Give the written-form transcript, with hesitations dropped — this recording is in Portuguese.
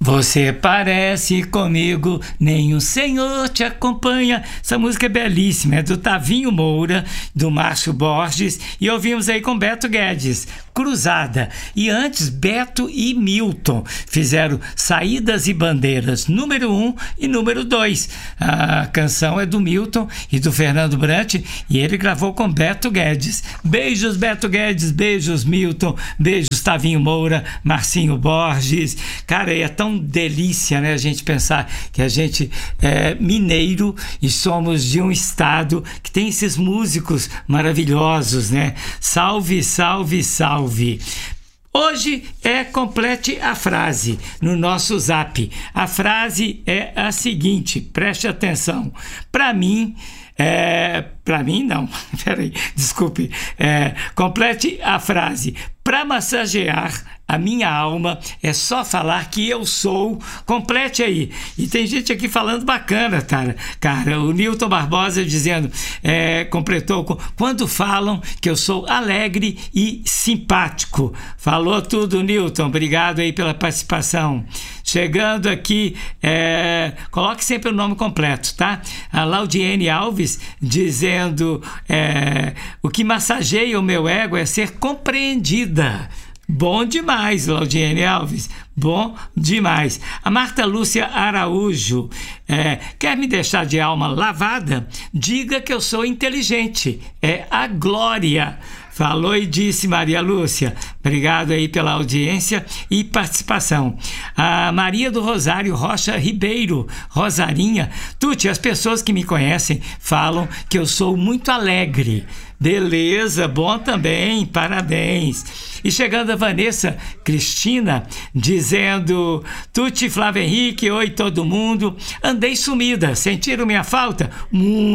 Você parece comigo, nenhum senhor te acompanha. Essa música é belíssima, é do Tavinho Moura, do Márcio Borges, e ouvimos aí com Beto Guedes, Cruzada. E antes, Beto e Milton fizeram Saídas e Bandeiras, número 1 e número 2. A canção é do Milton e do Fernando Brant, e ele gravou com Beto Guedes. Beijos, Beto Guedes, beijos, Milton, beijos, Tavinho Moura, Marcinho Borges. Cara, é tão delícia, né, a gente pensar que a gente é mineiro e somos de um estado que tem esses músicos maravilhosos, né? Salve, salve, salve. Hoje é Complete a Frase no nosso Zap. A frase é a seguinte, preste atenção. Para mim não, peraí, desculpe. Complete a frase. Para massagear a minha alma é só falar que eu sou. Complete aí. E tem gente aqui falando bacana, cara. O Nilton Barbosa dizendo, completou quando falam que eu sou alegre e simpático. Falou tudo, Nilton. Obrigado aí pela participação. Chegando aqui, coloque sempre o nome completo, tá? A Laudiene Alves dizendo, o que massageia o meu ego é ser compreendida. Bom demais, Laudiene Alves. Bom demais. A Marta Lúcia Araújo, quer me deixar de alma lavada? Diga que eu sou inteligente. É a Glória. Falou e disse, Maria Lúcia. Obrigado aí pela audiência e participação. A Maria do Rosário Rocha Ribeiro, Rosarinha. Tuti, as pessoas que me conhecem falam que eu sou muito alegre. Beleza, bom também, parabéns. E chegando a Vanessa Cristina, dizendo, Tuti, Flávio Henrique, oi todo mundo. Andei sumida, sentiram minha falta? Muito.